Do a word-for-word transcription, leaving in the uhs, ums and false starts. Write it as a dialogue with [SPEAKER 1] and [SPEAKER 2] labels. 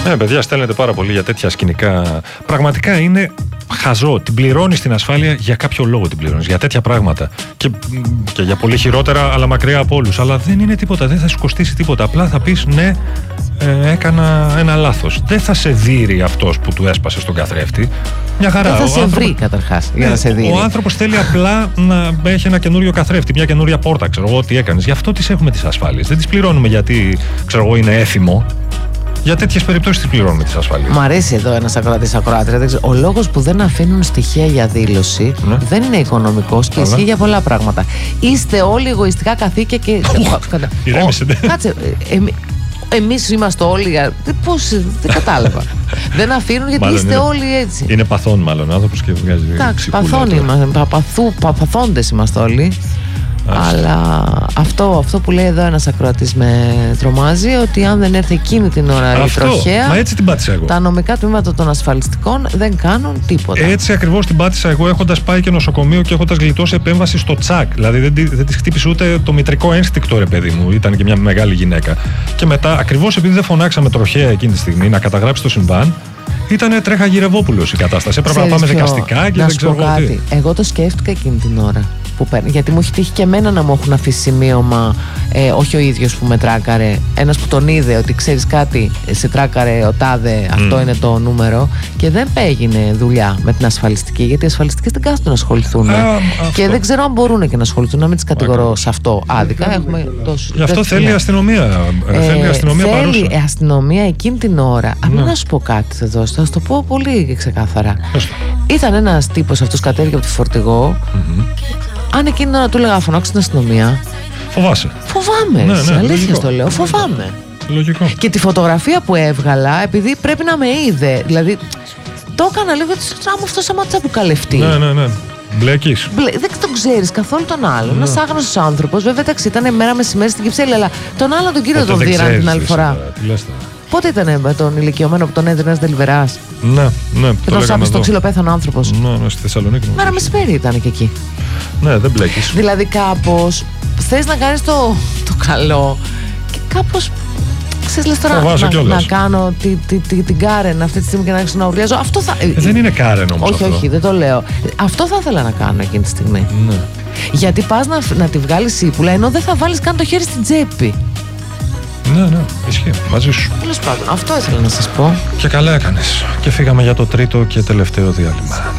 [SPEAKER 1] Ναι, παιδιά, στέλνετε πάρα πολύ για τέτοια σκηνικά. Πραγματικά είναι χαζό. Την πληρώνεις την ασφάλεια για κάποιο λόγο, την πληρώνεις. Για τέτοια πράγματα. Και, και για πολύ χειρότερα, αλλά μακριά από όλους. Αλλά δεν είναι τίποτα. Δεν θα σου κοστίσει τίποτα. Απλά θα πεις ναι, ε, έκανα ένα λάθος. Δεν θα σε δείρει αυτός που του έσπασε στον καθρέφτη. Μια χαρά.
[SPEAKER 2] Δεν θα
[SPEAKER 1] ο
[SPEAKER 2] σε
[SPEAKER 1] άνθρωπος...
[SPEAKER 2] βρει καταρχάς για
[SPEAKER 1] ναι,
[SPEAKER 2] να σε δείρει.
[SPEAKER 1] Ο άνθρωπος θέλει απλά να έχει ένα καινούριο καθρέφτη, μια καινούρια πόρτα. Ξέρω εγώ τι έκανες. Γι' αυτό τις έχουμε τις ασφάλειες. Δεν τις πληρώνουμε γιατί ξέρω εγώ είναι έθιμο. Για τέτοιες περιπτώσεις τις πληρώνουμε τις ασφαλείες.
[SPEAKER 2] Μ' αρέσει εδώ ένας ακροατής ακροάτρια. Ο λόγος που δεν αφήνουν στοιχεία για δήλωση ναι. δεν είναι οικονομικός και ισχύει για πολλά πράγματα. Είστε όλοι εγωιστικά καθήκια και.
[SPEAKER 1] Ηρέμησε.
[SPEAKER 2] Κάτσε. Εμείς είμαστε όλοι. Πώς, δεν κατάλαβα. Δεν αφήνουν γιατί
[SPEAKER 1] μάλλον
[SPEAKER 2] είστε
[SPEAKER 1] είναι,
[SPEAKER 2] όλοι έτσι.
[SPEAKER 1] Είναι παθών, μάλλον άνθρωπος και βγάζει.
[SPEAKER 2] Εντάξει, παθών είμαστε. Παθόντες είμαστε όλοι. Άς. Αλλά αυτό, αυτό που λέει εδώ ένας ακροατής με τρομάζει, ότι αν δεν έρθει εκείνη την ώρα αυτό, η τροχέα,
[SPEAKER 1] μα έτσι την πάτησα εγώ.
[SPEAKER 2] Τα νομικά τμήματα των ασφαλιστικών δεν κάνουν τίποτα.
[SPEAKER 1] Έτσι ακριβώς την πάτησα εγώ, έχοντας πάει και νοσοκομείο και έχοντας γλιτώσει επέμβαση στο τσακ. Δηλαδή δεν, δεν της χτύπησε ούτε το μητρικό ένστικτο, ρε παιδί μου. Ήταν και μια μεγάλη γυναίκα. Και μετά, ακριβώς επειδή δεν φωνάξαμε τροχέα εκείνη τη στιγμή να καταγράψει το συμβάν, ήτανε τρέχα γυρευόπουλος η κατάσταση. Έπρεπε να πάμε δικαστικά και
[SPEAKER 2] να
[SPEAKER 1] δεν ξέρω
[SPEAKER 2] κάτι.
[SPEAKER 1] τι.
[SPEAKER 2] Εγώ το σκέφτηκα εκείνη την ώρα. Που παίρνει, γιατί μου έχει τύχει και εμένα να μου έχουν αφήσει σημείωμα, ε, όχι ο ίδιος που με τράκαρε, ένας που τον είδε ότι ξέρεις κάτι, σε τράκαρε ο τάδε, αυτό mm. είναι το νούμερο, και δεν έγινε δουλειά με την ασφαλιστική, γιατί οι ασφαλιστικές δεν κάθονται να ασχοληθούν.
[SPEAKER 1] Α,
[SPEAKER 2] και δεν ξέρω αν μπορούν και να ασχοληθούν, να μην τις κατηγορώ σε αυτό άδικα. Έχουμε τόσο,
[SPEAKER 1] γι' αυτό θέλει αστυνομία. Ε, θέλει αστυνομία
[SPEAKER 2] θέλει
[SPEAKER 1] παρούσα.
[SPEAKER 2] Θέλει αστυνομία εκείνη την ώρα. Ναι. Να σου πω κάτι εδώ, θα σου το πω πολύ ξεκάθαρα. Έστω. Ήταν ένας τύπος αυτός, κατέβηκε από τη φορτηγό. Mm-hmm. Αν εκείνη την ώρα του έλεγα φωνάξω την αστυνομία.
[SPEAKER 1] Φοβάσαι.
[SPEAKER 2] Φοβάμαι. Ναι, ναι, αλήθεια το λέω. Φοβάμαι.
[SPEAKER 1] Λογικό.
[SPEAKER 2] Και τη φωτογραφία που έβγαλα, επειδή πρέπει να με είδε. Δηλαδή, το έκανα λίγο ότι άμα αυτό σταμάτησε από καλευτεί.
[SPEAKER 1] Ναι, ναι, ναι. Μπλέκεις.
[SPEAKER 2] Μπλε... Δεν τον ξέρεις καθόλου τον άλλον. Ναι. Ένας άγνωστος άνθρωπος. Βέβαια, εντάξει, ήταν μέρα μεσημέρι στην Κυψέλη, αλλά τον άλλον τον κύριο τον δίραν την άλλη φορά. Πότε ήταν με τον ηλικιωμένο που τον έδινε ένας δελιβεράς.
[SPEAKER 1] Ναι, ναι.
[SPEAKER 2] Και τον σάπισε στον ξυλοπέθανο άνθρωπος.
[SPEAKER 1] Ναι, ναι, στη Θεσσαλονίκη.
[SPEAKER 2] Μέρα μεσημέρι ήταν και εκεί.
[SPEAKER 1] Ναι, δεν μπλέκεις.
[SPEAKER 2] Δηλαδή, κάπως θες να κάνεις το, το καλό και κάπως. Ξέρεις, λες τώρα να, να κάνω τη, τη, τη, την Κάρεν αυτή τη στιγμή και να άρχισω να ουρλιάζω. Αυτό θα...
[SPEAKER 1] ε, δεν είναι Κάρεν όμως.
[SPEAKER 2] Όχι,
[SPEAKER 1] αυτό.
[SPEAKER 2] όχι, δεν το λέω. Αυτό θα ήθελα να κάνω εκείνη τη στιγμή.
[SPEAKER 1] Ναι.
[SPEAKER 2] Γιατί πας να, να τη βγάλεις ύπουλα, ενώ δεν θα βάλεις καν το χέρι στην τσέπη.
[SPEAKER 1] Ναι, ναι, ισχύει. Μαζί σου.
[SPEAKER 2] Τέλος πάντων, αυτό ήθελα να σας πω.
[SPEAKER 1] Και καλά έκανες. Και φύγαμε για το τρίτο και τελευταίο διάλειμμα.